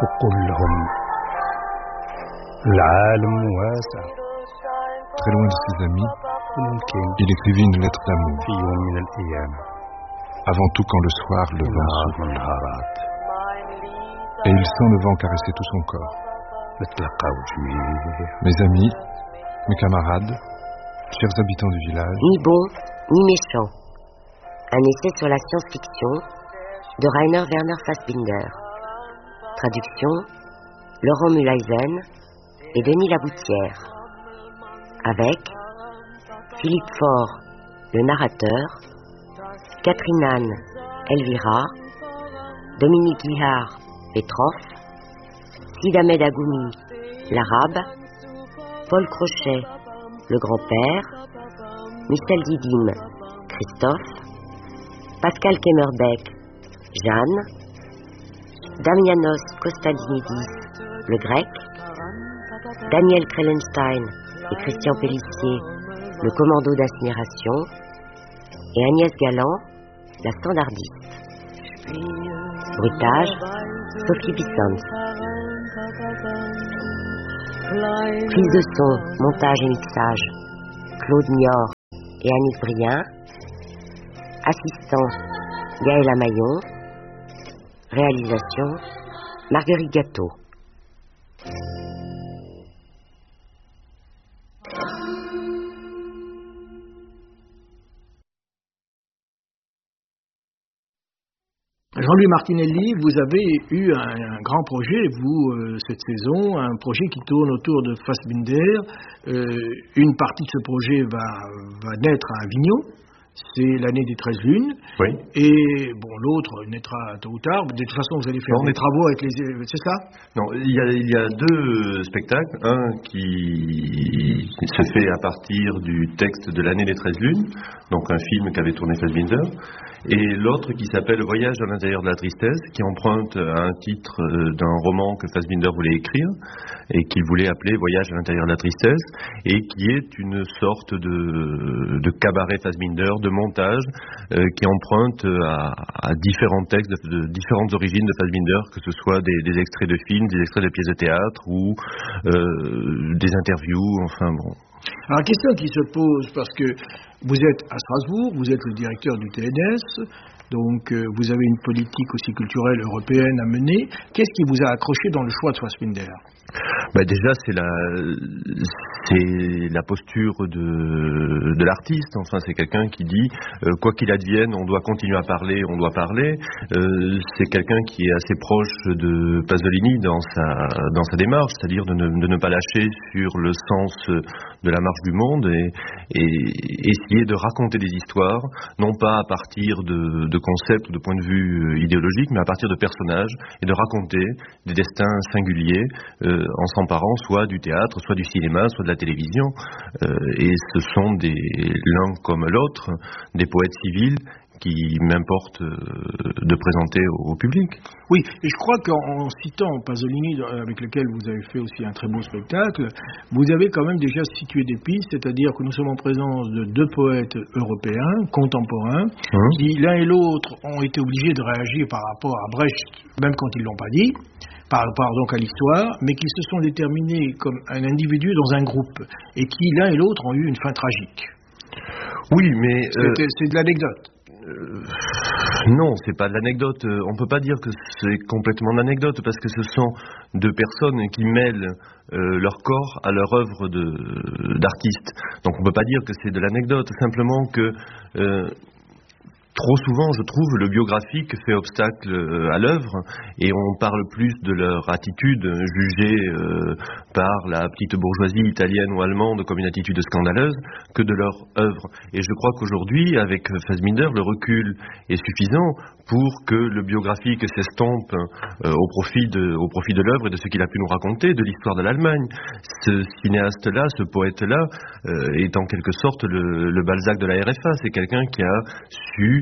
وقل لهم العالم واسع. Très loin de ses amis, il écrivit une lettre d'amour. في يوم من الأيام Avant tout quand le soir le vent souffle. النهارات Et il sent le vent caresser tout son corps. نتلقاو جميع Mes amis, mes camarades, chers habitants du village, Ni bon, ni méchant. Un essai sur la science-fiction de Rainer Werner Fassbinder. Traduction, Laurent Mulaisen et Denis Laboutière. Avec Philippe Faure, le narrateur, Catherine Anne, Elvira, Dominique Guillard, Petrov, Sid Ahmed Agoumi, l'arabe, Paul Crochet, le grand-père, Michel Didim, Christophe, Pascal Kemmerbeck, Jeanne, Damianos Kostadinidis, le grec, Daniel Krelenstein et Christian Pellissier, le commando d'admiration, et Agnès Galland, la standardiste. Bruitage, Sophie Bissons. Prise de son, montage et mixage, Claude Niort et Annick Brien. Assistant, Gaël Amaillon. Réalisation, Marguerite Gâteau. Jean-Louis Martinelli, vous avez eu un grand projet, vous, cette saison, un projet qui tourne autour de Fassbinder. Une partie de ce projet va naître à Avignon, c'est l'année des 13 lunes. Oui. Et bon, l'autre naîtra tôt ou tard. De toute façon, vous allez faire des travaux avec les... C'est ça? Non, il y a deux spectacles. Un qui se fait à partir du texte de l'année des 13 lunes, donc un film qu'avait tourné Fassbinder, et l'autre qui s'appelle Voyage à l'intérieur de la tristesse, qui emprunte à un titre d'un roman que Fassbinder voulait écrire et qu'il voulait appeler Voyage à l'intérieur de la tristesse, et qui est une sorte de cabaret Fassbinder, de montage qui emprunte à différents textes de différentes origines de Fassbinder, que ce soit des extraits de films, des extraits de pièces de théâtre ou des interviews, enfin bon. Alors, la question qui se pose, parce que vous êtes à Strasbourg, vous êtes le directeur du TNS, donc vous avez une politique aussi culturelle européenne à mener. Qu'est-ce qui vous a accroché dans le choix de Fassbinder? Déjà, c'est la posture de l'artiste. Enfin, c'est quelqu'un qui dit quoi qu'il advienne, on doit continuer à parler, on doit parler. C'est quelqu'un qui est assez proche de Pasolini dans sa démarche, c'est-à-dire de ne pas lâcher sur le sens de la marche du monde et essayer de raconter des histoires, non pas à partir de concepts ou de points de vue idéologiques, mais à partir de personnages, et de raconter des destins singuliers en s'emparant soit du théâtre, soit du cinéma, soit de la télévision. Et ce sont l'un comme l'autre des poètes civils qui m'importe de présenter au public. Oui, et je crois qu'en citant Pasolini, avec lequel vous avez fait aussi un très beau spectacle, vous avez quand même déjà situé des pistes, c'est-à-dire que nous sommes en présence de deux poètes européens, contemporains, qui l'un et l'autre ont été obligés de réagir par rapport à Brecht, même quand ils ne l'ont pas dit, par rapport donc à l'histoire, mais qui se sont déterminés comme un individu dans un groupe, et qui l'un et l'autre ont eu une fin tragique. Oui, mais... C'est de l'anecdote. Non, c'est pas de l'anecdote. On peut pas dire que c'est complètement de l'anecdote, parce que ce sont deux personnes qui mêlent leur corps à leur œuvre d'artiste. Donc on peut pas dire que c'est de l'anecdote, simplement que trop souvent, je trouve, le biographique fait obstacle à l'œuvre, et on parle plus de leur attitude jugée par la petite bourgeoisie italienne ou allemande comme une attitude scandaleuse, que de leur œuvre. Et je crois qu'aujourd'hui, avec Fassbinder, le recul est suffisant pour que le biographique s'estompe au profit de l'œuvre et de ce qu'il a pu nous raconter de l'histoire de l'Allemagne. Ce cinéaste-là, ce poète-là, est en quelque sorte le Balzac de la RFA. C'est quelqu'un qui a su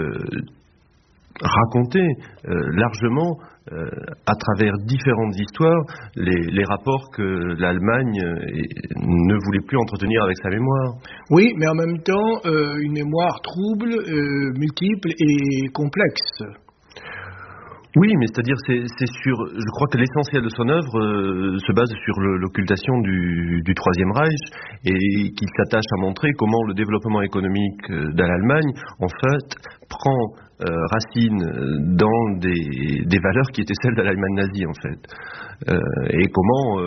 raconter largement à travers différentes histoires les rapports que l'Allemagne ne voulait plus entretenir avec sa mémoire. Oui, mais en même temps une mémoire trouble, multiple et complexe. Oui, mais c'est-à-dire, je crois que l'essentiel de son œuvre se base sur l'occultation du Troisième Reich et qu'il s'attache à montrer comment le développement économique de l'Allemagne, en fait, prend racine dans des valeurs qui étaient celles de l'Allemagne nazie, en fait. Et comment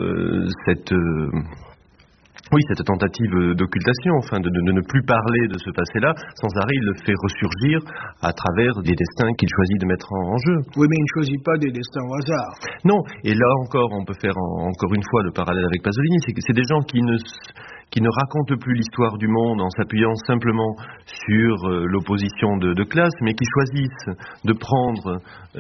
cette tentative d'occultation, enfin de ne plus parler de ce passé-là, sans arrêt, il le fait ressurgir à travers des destins qu'il choisit de mettre en jeu. Oui, mais il ne choisit pas des destins au hasard. Non, et là encore, on peut faire encore une fois le parallèle avec Pasolini, c'est des gens qui ne racontent plus l'histoire du monde en s'appuyant simplement sur l'opposition de classe, mais qui choisissent de prendre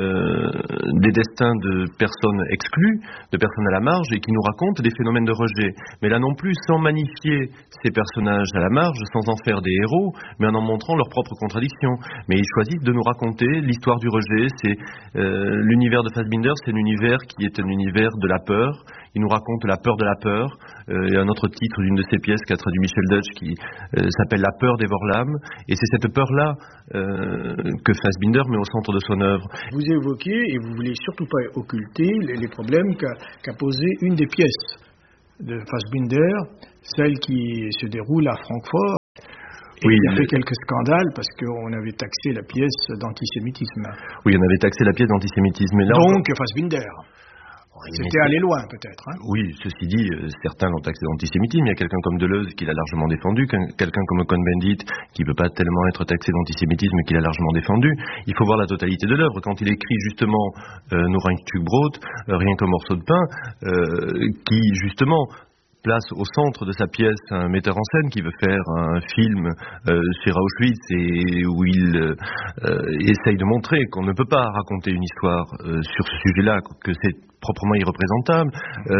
des destins de personnes exclues, de personnes à la marge, et qui nous racontent des phénomènes de rejet. Mais là non plus, sans magnifier ces personnages à la marge, sans en faire des héros, mais en montrant leurs propres contradictions. Mais ils choisissent de nous raconter l'histoire du rejet. C'est l'univers de Fassbinder, c'est l'univers qui est un univers de la peur. Il nous raconte la peur de la peur. Il y a un autre titre d'une de ses pièces qu'a traduit Michel Deutsch qui s'appelle La peur dévore l'âme. Et c'est cette peur-là que Fassbinder met au centre de son œuvre. Vous évoquez, et vous voulez surtout pas occulter, les problèmes qu'a posé une des pièces de Fassbinder, celle qui se déroule à Francfort. Et oui, il a fait quelques scandales parce qu'on avait taxé la pièce d'antisémitisme. Oui, on avait taxé la pièce d'antisémitisme. Donc, Fassbinder. C'était aller loin, peut-être. Hein. Oui, ceci dit, certains l'ont taxé d'antisémitisme. Il y a quelqu'un comme Deleuze qui l'a largement défendu, quelqu'un comme Cohn-Bendit qui ne peut pas tellement être taxé d'antisémitisme qui l'a largement défendu. Il faut voir la totalité de l'œuvre. Quand il écrit justement Nur ein Stück Brot, rien qu'un morceau de pain, qui justement place au centre de sa pièce un metteur en scène qui veut faire un film sur Auschwitz et où il essaye de montrer qu'on ne peut pas raconter une histoire sur ce sujet-là, que c'est proprement irreprésentable.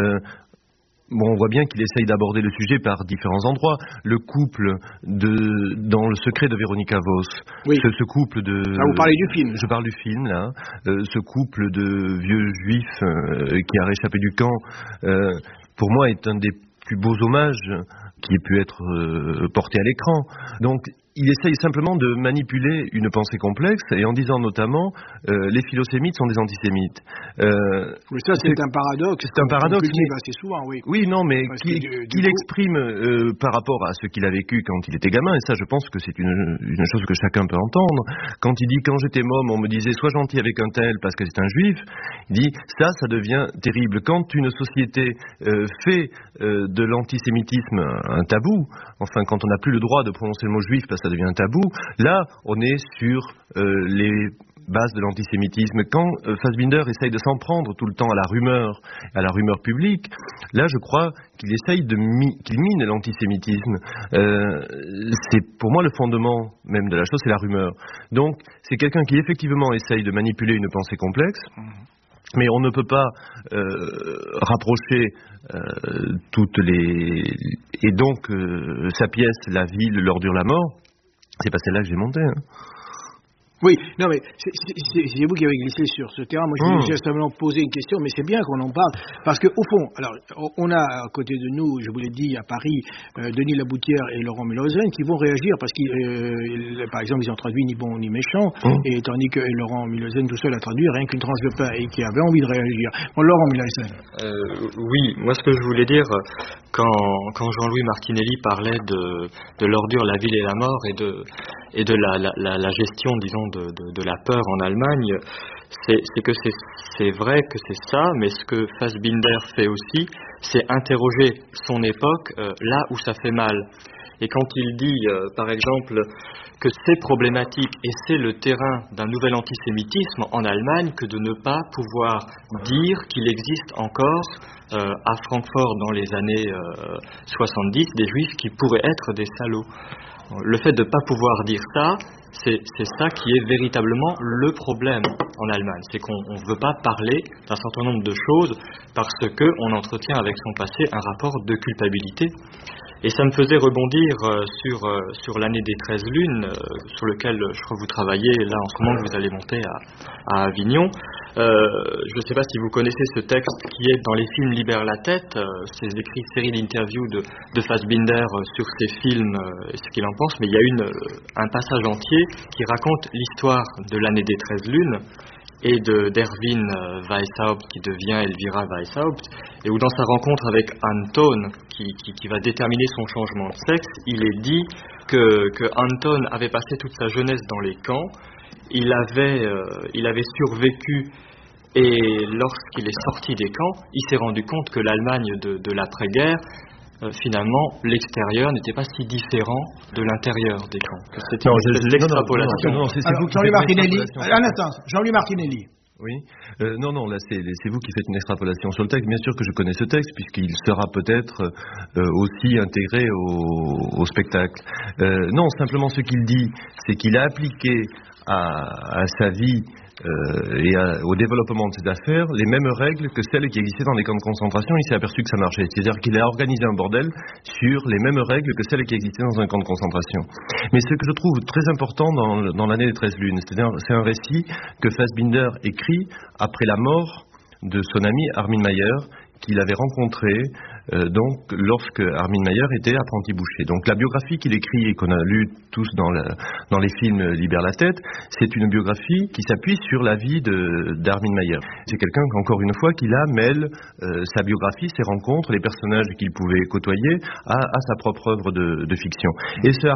On voit bien qu'il essaye d'aborder le sujet par différents endroits. Le couple dans Le secret de Véronica Voss. Oui. Ce couple de... Ah, vous parlez du film. Je parle du film, là. Ce couple de vieux juifs qui a réchappé du camp, pour moi, est un des plus beaux hommages qui ait pu être porté à l'écran. Donc, il essaye simplement de manipuler une pensée complexe et en disant notamment les philosémites sont des antisémites. Mais ça, c'est un paradoxe. C'est un paradoxe. Assez souvent, oui. Oui, non, mais qu'il exprime par rapport à ce qu'il a vécu quand il était gamin, et ça, je pense que c'est une chose que chacun peut entendre. Quand il dit, quand j'étais môme, on me disait, sois gentil avec un tel parce que c'est un juif, il dit, ça devient terrible. Quand une société fait de l'antisémitisme un tabou, enfin, quand on n'a plus le droit de prononcer le mot juif parce que ça devient un tabou, là, on est sur les bases de l'antisémitisme. Quand Fassbinder essaye de s'en prendre tout le temps à la rumeur publique, là, je crois qu'il essaye qu'il mine l'antisémitisme. C'est pour moi le fondement même de la chose, c'est la rumeur. Donc, c'est quelqu'un qui effectivement essaye de manipuler une pensée complexe. Mais on ne peut pas rapprocher toutes les... Et donc, sa pièce, La ville, l'ordure, la mort, c'est pas celle-là que j'ai montée. Hein. Oui, non mais c'est vous qui avez glissé sur ce terrain. Moi, je voulais simplement poser une question, mais c'est bien qu'on en parle, parce que au fond, alors on a à côté de nous, je vous l'ai dit, à Paris, Denis Laboutière et Laurent Mulhausen qui vont réagir parce qu'ils, par exemple, ils ont traduit Ni bon ni méchant, et tandis que Laurent Mulhausen tout seul a traduit Rien qu'une tranche de pain et qui avait envie de réagir. Bon, Laurent Mulhausen. Oui, moi ce que je voulais dire, quand Jean-Louis Martinelli parlait de l'ordure, la ville et la mort et de la gestion, disons, de la peur en Allemagne, c'est que c'est vrai que c'est ça, mais ce que Fassbinder fait aussi, c'est interroger son époque là où ça fait mal. Et quand il dit, par exemple, que c'est problématique et c'est le terrain d'un nouvel antisémitisme en Allemagne que de ne pas pouvoir dire qu'il existe encore à Francfort dans les années 70 des juifs qui pourraient être des salauds. Le fait de ne pas pouvoir dire ça, c'est ça qui est véritablement le problème en Allemagne. C'est qu'on ne veut pas parler d'un certain nombre de choses parce qu'on entretient avec son passé un rapport de culpabilité. Et ça me faisait rebondir sur l'année des 13 lunes, sur lequel je crois que vous travaillez là en ce moment, que vous allez monter à Avignon. Je ne sais pas si vous connaissez ce texte qui est dans les films Libère la tête. C'est écrit série d'interviews de Fassbinder sur ses films et ce qu'il en pense, mais il y a un passage entier qui raconte l'histoire de l'année des 13 lunes et d'Erwin Weishaupt qui devient Elvira Weishaupt, et où dans sa rencontre avec Anton, qui va déterminer son changement de sexe, il est dit que Anton avait passé toute sa jeunesse dans les camps, il avait survécu, et lorsqu'il est sorti des camps, il s'est rendu compte que l'Allemagne de l'après-guerre, finalement, l'extérieur n'était pas si différent de l'intérieur des camps. C'était l'extrapolation. Jean-Louis Martinelli, un instant, Jean-Louis Martinelli. Oui. Non, là c'est vous qui faites une extrapolation sur le texte. Bien sûr que je connais ce texte puisqu'il sera peut-être aussi intégré au spectacle. Non, simplement ce qu'il dit, c'est qu'il a appliqué à sa vie et au développement de ses affaires les mêmes règles que celles qui existaient dans les camps de concentration. Il s'est aperçu que ça marchait. C'est-à-dire qu'il a organisé un bordel sur les mêmes règles que celles qui existaient dans un camp de concentration. Mais ce que je trouve très important dans l'année des 13 lunes, c'est un récit que Fassbinder écrit après la mort de son ami Armin Meier, qu'il avait rencontré donc lorsque Armin Meier était apprenti boucher. Donc la biographie qu'il écrit et qu'on a lu tous dans les films Libère la tête, c'est une biographie qui s'appuie sur la vie d'Armin Meier. C'est quelqu'un encore une fois qui là mêle sa biographie, ses rencontres, les personnages qu'il pouvait côtoyer à sa propre œuvre de fiction. Et ce